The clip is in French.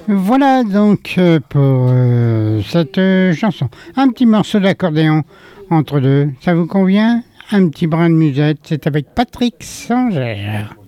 Voilà donc pour cette chanson. Un petit morceau d'accordéon entre deux. Ça vous convient? Un petit brin de musette. C'est avec Patrick Sanger.